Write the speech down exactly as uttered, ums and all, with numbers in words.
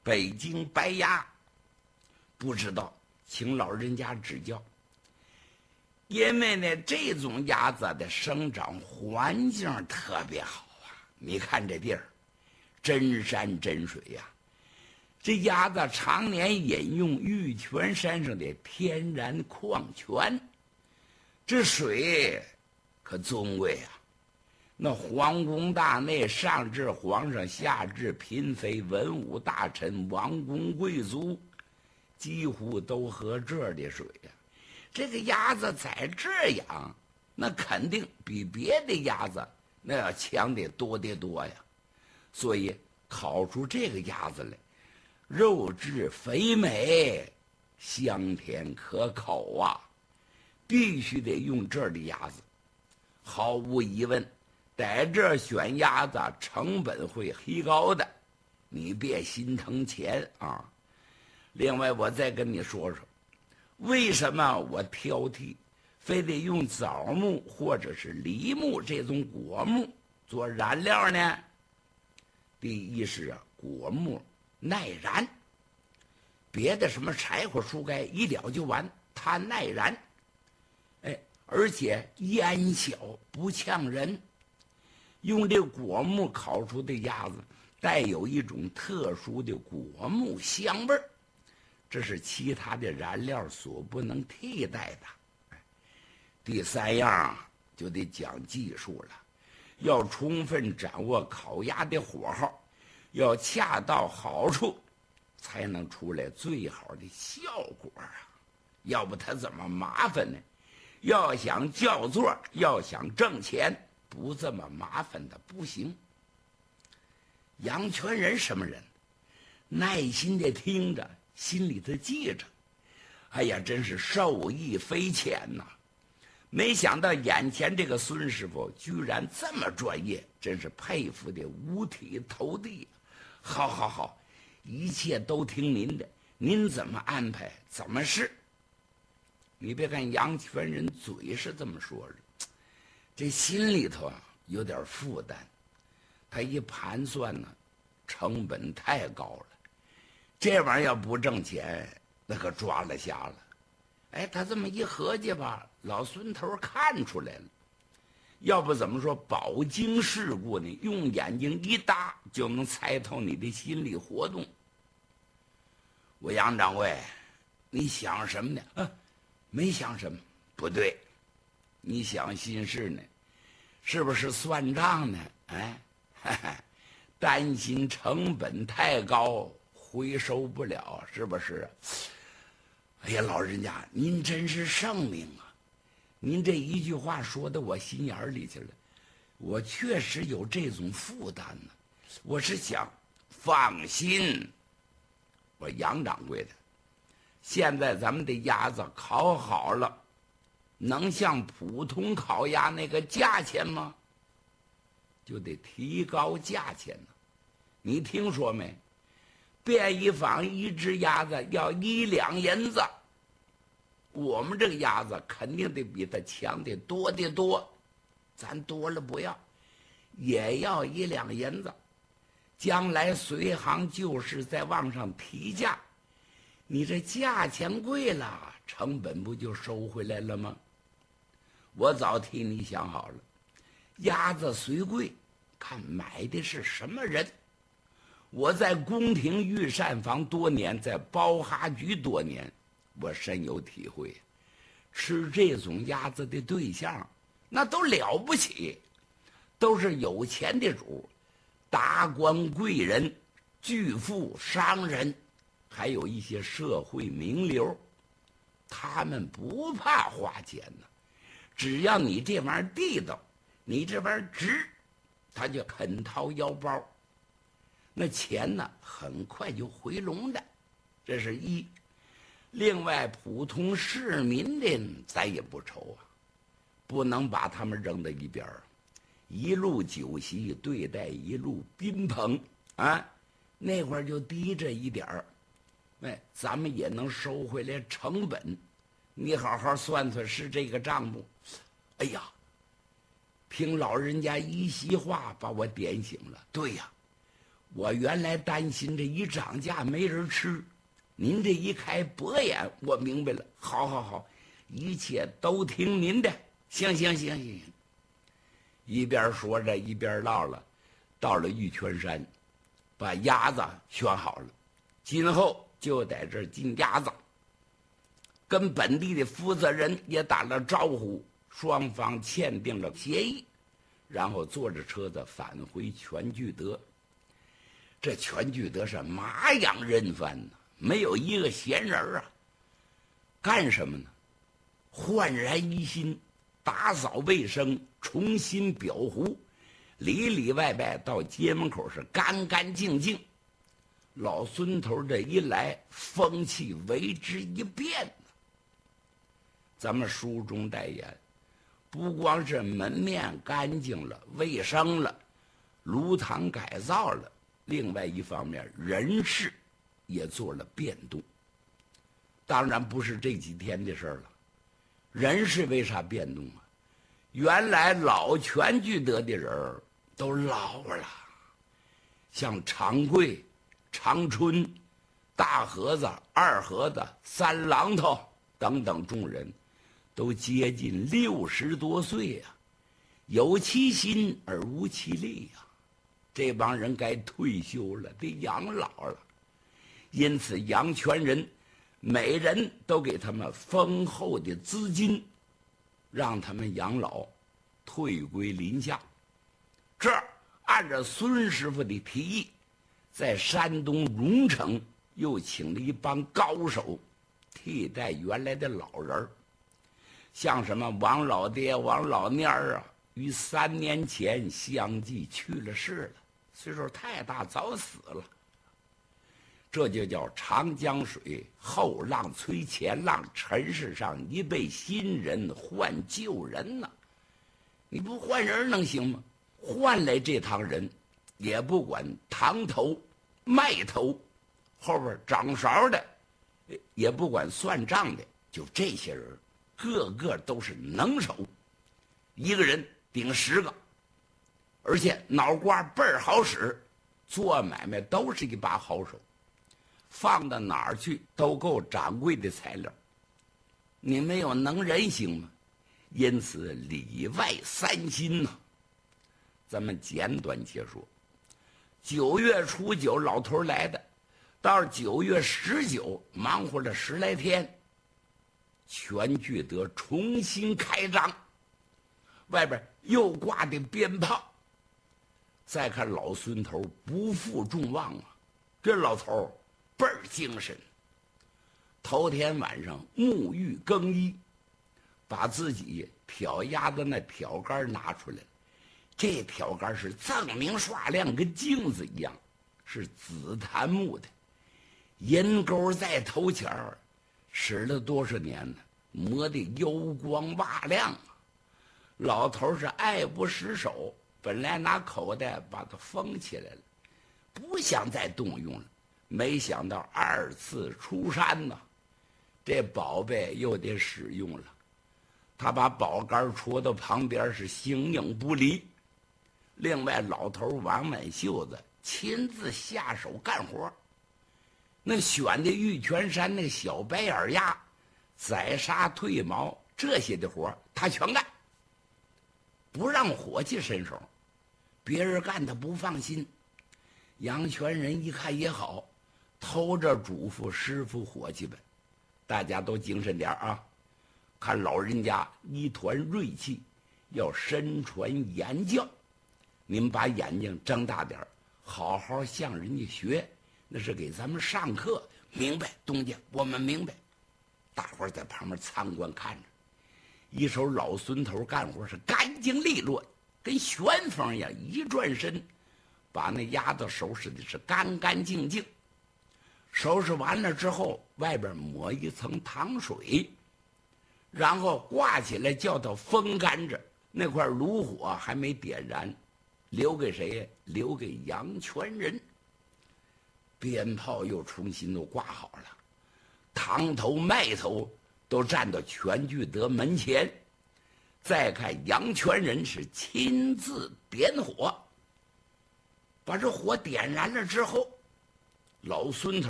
北京白鸭，不知道，请老人家指教。因为呢，这种鸭子的生长环境特别好啊！你看这地儿，真山真水呀、啊。这鸭子常年饮用玉泉山上的天然矿泉，这水可尊贵啊！那皇宫大内，上至皇上，下至嫔妃、文武大臣、王公贵族，几乎都喝这儿的水呀、啊。这个鸭子在这养，那肯定比别的鸭子那要强得多得多呀。所以烤出这个鸭子来，肉质肥美，香甜可口啊！必须得用这儿的鸭子。毫无疑问，在这儿选鸭子成本会提高的，你别心疼钱啊。另外，我再跟你说说。为什么我挑剔，非得用枣木或者是梨木这种果木做燃料呢？第一是啊，果木耐燃，别的什么柴火、树干一燎就完，它耐燃。哎，而且烟小不呛人。用这果木烤出的鸭子，带有一种特殊的果木香味儿。这是其他的燃料所不能替代的。第三样就得讲技术了，要充分掌握烤鸭的火候，要恰到好处，才能出来最好的效果啊！要不它怎么麻烦呢？要想叫座，要想挣钱，不这么麻烦的不行。杨全仁什么人？耐心的听着，心里头记着，哎呀，真是受益匪浅呐！没想到眼前这个孙师傅居然这么专业，真是佩服的五体投地。好好好，一切都听您的，您怎么安排怎么是。你别看杨全仁嘴是这么说的，这心里头啊有点负担。他一盘算呢，成本太高了。这玩意儿要不挣钱，那可抓了瞎了。哎，他这么一合计吧，老孙头看出来了。要不怎么说饱经世故呢？用眼睛一搭就能猜透你的心理活动。我杨掌柜，你想什么呢？啊，没想什么。不对，你想心事呢？是不是算账呢？哎，哈哈，担心成本太高。回收不了，是不是？哎呀，老人家，您真是圣明啊！您这一句话说到我心眼里去了，我确实有这种负担呢。我是想，放心，我杨掌柜的，现在咱们的鸭子烤好了，能像普通烤鸭那个价钱吗？就得提高价钱呢。你听说没？便宜坊一只鸭子要一两银子，我们这个鸭子肯定得比它强得多得多，咱多了不要，也要一两银子。将来随行就是在往上提价，你这价钱贵了，成本不就收回来了吗？我早替你想好了，鸭子虽贵，看买的是什么人。我在宫廷御膳房多年，在包哈局多年，我深有体会。吃这种鸭子的对象，那都了不起，都是有钱的主，达官贵人、巨富商人，还有一些社会名流，他们不怕花钱呢。只要你这玩意儿地道，你这玩意儿值，他就肯掏腰包。那钱呢，很快就回笼的，这是一。另外，普通市民的咱也不愁啊，不能把他们扔到一边儿。一路酒席对待一路宾朋啊，那会儿就低着一点儿，哎，咱们也能收回来成本。你好好算算是这个账目。哎呀，听老人家一席话把我点醒了。对呀， 我原来担心这一涨价没人吃，您这一开薄眼，我明白了。好好好，一切都听您的。行行行行行。一边说着一边唠了，到了玉泉山，把鸭子选好了，今后就在这儿进鸭子。跟本地的负责人也打了招呼，双方签订了协议，然后坐着车子返回全聚德。这全聚德是马养人番呢，没有一个闲人啊。干什么呢？焕然一新，打扫卫生，重新裱糊，里里外外到街门口是干干净净。老孙头这一来，风气为之一变。咱们书中代言，不光是门面干净了、卫生了，炉膛改造了，另外一方面人事也做了变动。当然不是这几天的事了。人事为啥变动啊？原来老全聚德的人都老了，像长贵、长春、大盒子、二盒子、三榔头等等众人，都接近六十多岁呀、啊，有其心而无其力呀、啊。这帮人该退休了，得养老了。因此，杨全人每人都给他们丰厚的资金，让他们养老，退归林下。这按照孙师傅的提议，在山东荣城又请了一帮高手，替代原来的老人。像什么王老爹、王老蔫儿啊，于三年前相继去了世了，岁数太大，早死了。这就叫长江水后浪催前浪，尘世上一辈新人换旧人呢、啊。你不换人能行吗？换来这趟人，也不管堂头、麦头，后边掌勺的，也不管算账的，就这些人。个个都是能手，一个人顶十个，而且脑瓜倍儿好使，做买卖都是一把好手，放到哪儿去都够掌柜的材料。你没有能人行吗？因此里外三心呐、啊。咱们简短解说。九月初九，老头来的，到九月十九，忙活了十来天。全聚德重新开张，外边又挂的鞭炮。再看老孙头不负众望啊，这老头倍儿精神。头天晚上沐浴更衣，把自己挑鸭的那挑杆拿出来了。这挑杆是锃明刷亮，跟镜子一样，是紫檀木的，银钩在头前儿。使了多少年呢？磨得油光瓦亮啊！老头是爱不释手，本来拿口袋把它封起来了，不想再动用了。没想到二次出山呢，这宝贝又得使用了。他把宝杆戳到旁边，是形影不离。另外，老头挽挽袖子，亲自下手干活。那选的玉泉山那个小白眼鸭，宰杀褪毛这些的活他全干，不让伙计伸手，别人干他不放心。杨全人一看也好，偷着嘱咐师傅伙计们，大家都精神点啊！看老人家一团锐气，要身传言教，你们把眼睛睁大点，好好向人家学。那是给咱们上课，明白东家，我们明白。大伙儿在旁边参观看着，一手老孙头干活是干净利落，跟旋风一样，一转身把那鸭子收拾的是干干净净。收拾完了之后，外边抹一层糖水，然后挂起来叫它风干着。那块炉火还没点燃，留给谁呀？留给杨全人。鞭炮又重新都挂好了，堂头麦头都站到全聚德门前。再看杨全人是亲自点火， 把这火点燃了之后，老孙头